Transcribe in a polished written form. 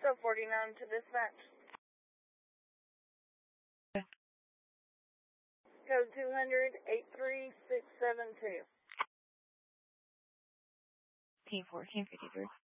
So 49 to dispatch. Okay. Code 200-83672. Team 1453.